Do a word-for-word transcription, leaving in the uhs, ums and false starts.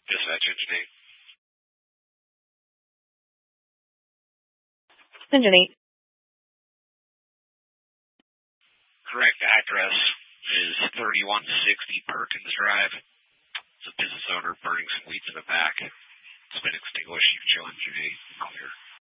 Dispatch engine eight. Engine eight. Correct address is thirty-one sixty Perkins Drive. It's a business owner burning some weeds in the back. It's been extinguished. You can show engine eight. Clear.